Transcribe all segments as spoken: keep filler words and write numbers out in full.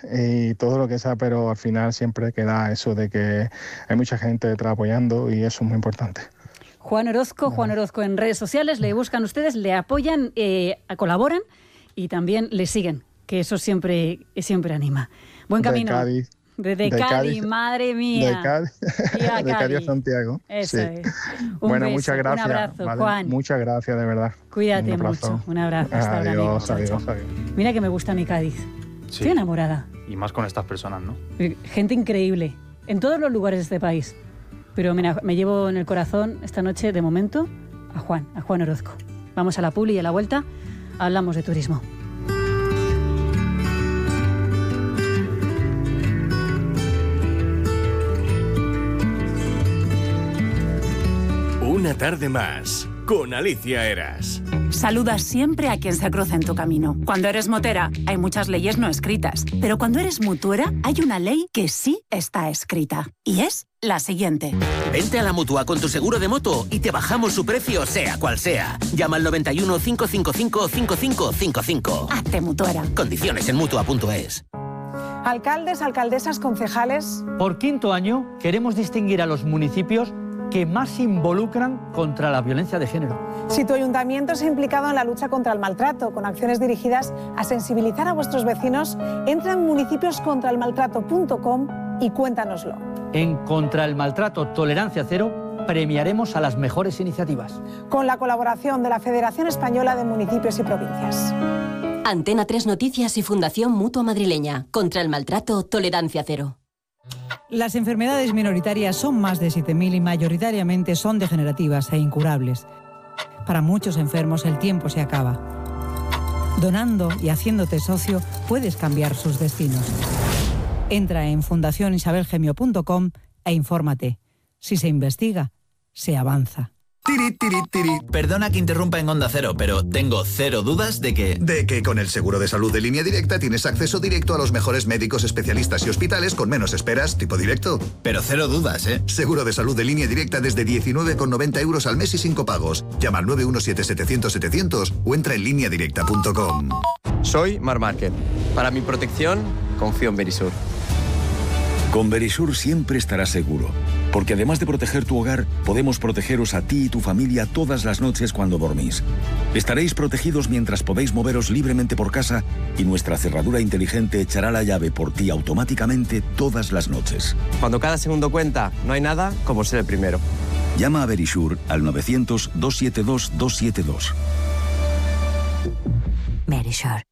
y todo lo que sea, pero al final siempre queda eso de que hay mucha gente detrás apoyando y eso es muy importante. Juan Orozco, Juan Orozco en redes sociales, le buscan ustedes, le apoyan, eh, colaboran y también le siguen, que eso siempre, siempre anima. Buen camino. De Cádiz. Desde de Cádiz, Cádiz, madre mía. De Cádiz, Cádiz. de Cádiz a Santiago. Eso sí. es. Un bueno, beso, muchas gracias. Un abrazo, ¿vale? Juan. Muchas gracias, de verdad. Cuídate un mucho. Un abrazo. Hasta adiós, ahora, adiós, adiós. Mira que me gusta mi Cádiz. Sí. Estoy enamorada. Y más con estas personas, ¿no? Gente increíble. En todos los lugares de este país. Pero mira, me llevo en el corazón esta noche, de momento, a Juan, a Juan Orozco. Vamos a la publi y a la vuelta hablamos de turismo. Una tarde más, con Alicia Eras. Saluda siempre a quien se cruza en tu camino. Cuando eres motera, hay muchas leyes no escritas. Pero cuando eres mutuera, hay una ley que sí está escrita. Y es la siguiente. Vente a la Mutua con tu seguro de moto y te bajamos su precio, sea cual sea. Llama al noventa y uno, cinco cinco cinco, cinco cinco cinco cinco. Hazte mutuera. Condiciones en mutua punto es. Alcaldes, alcaldesas, concejales. Por quinto año queremos distinguir a los municipios que más se involucran contra la violencia de género. Si tu ayuntamiento se ha implicado en la lucha contra el maltrato, con acciones dirigidas a sensibilizar a vuestros vecinos, entra en municipios contra el maltrato punto com y cuéntanoslo. En Contra el Maltrato Tolerancia Cero premiaremos a las mejores iniciativas. Con la colaboración de la Federación Española de Municipios y Provincias. Antena tres Noticias y Fundación Mutua Madrileña. Contra el Maltrato Tolerancia Cero. Las enfermedades minoritarias son más de siete mil y mayoritariamente son degenerativas e incurables. Para muchos enfermos el tiempo se acaba. Donando y haciéndote socio puedes cambiar sus destinos. Entra en fundación isabel gemio punto com e infórmate. Si se investiga, se avanza. Tiri, tiri, tiri. Perdona que interrumpa en Onda Cero, pero tengo cero dudas de que... De que con el seguro de salud de Línea Directa tienes acceso directo a los mejores médicos, especialistas y hospitales con menos esperas, tipo directo. Pero cero dudas, ¿eh? Seguro de salud de Línea Directa desde diecinueve con noventa euros al mes y sin copagos. Llama al nueve uno siete, setecientos, setecientos o entra en línea directa punto com. Soy Mar Márquez. Para mi protección, confío en Verisur. Con Verisur siempre estarás seguro, porque además de proteger tu hogar, podemos protegeros a ti y tu familia todas las noches cuando dormís. Estaréis protegidos mientras podéis moveros libremente por casa y nuestra cerradura inteligente echará la llave por ti automáticamente todas las noches. Cuando cada segundo cuenta, no hay nada como ser el primero. Llama a Verisur al novecientos, doscientos setenta y dos, doscientos setenta y dos. Verisur.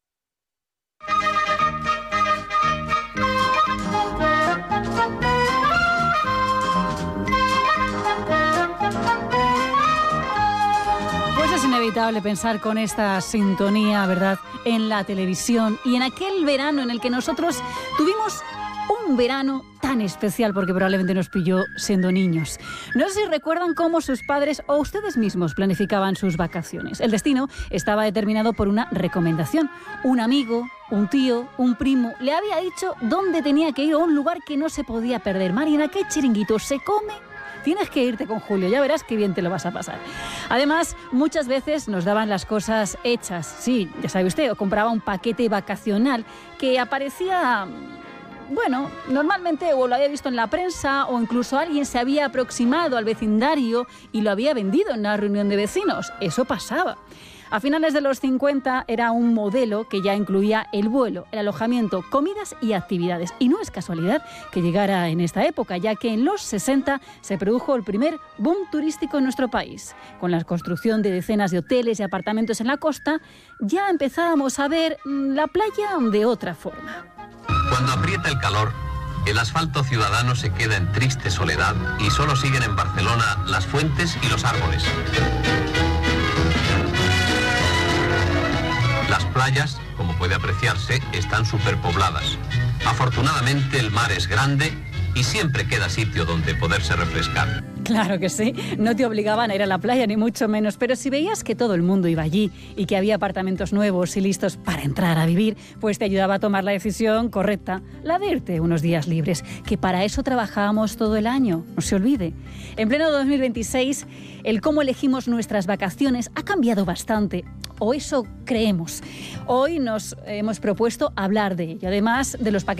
Es inevitable pensar con esta sintonía, ¿verdad?, en la televisión y en aquel verano en el que nosotros tuvimos un verano tan especial porque probablemente nos pilló siendo niños. No sé si recuerdan cómo sus padres o ustedes mismos planificaban sus vacaciones. El destino estaba determinado por una recomendación. Un amigo, un tío, un primo le había dicho dónde tenía que ir a un lugar que no se podía perder. Marina, ¿qué chiringuito se come? Tienes que irte con Julio, ya verás qué bien te lo vas a pasar. Además, muchas veces nos daban las cosas hechas. Sí, ya sabe usted, o compraba un paquete vacacional que aparecía, bueno, normalmente o lo había visto en la prensa o incluso alguien se había aproximado al vecindario y lo había vendido en una reunión de vecinos. Eso pasaba. A finales de los cincuenta era un modelo que ya incluía el vuelo, el alojamiento, comidas y actividades. Y no es casualidad que llegara en esta época, ya que en los sesenta se produjo el primer boom turístico en nuestro país. Con la construcción de decenas de hoteles y apartamentos en la costa, ya empezábamos a ver la playa de otra forma. Cuando aprieta el calor, el asfalto ciudadano se queda en triste soledad y solo siguen en Barcelona las fuentes y los árboles. Las playas, como puede apreciarse, están superpobladas. Afortunadamente el mar es grande y siempre queda sitio donde poderse refrescar. Claro que sí, no te obligaban a ir a la playa ni mucho menos, pero si veías que todo el mundo iba allí y que había apartamentos nuevos y listos para entrar a vivir, pues te ayudaba a tomar la decisión correcta, la de irte unos días libres, que para eso trabajábamos todo el año, no se olvide. En pleno dos mil veintiséis, el cómo elegimos nuestras vacaciones ha cambiado bastante, o eso creemos. Hoy nos hemos propuesto hablar de ello, además de los paquetes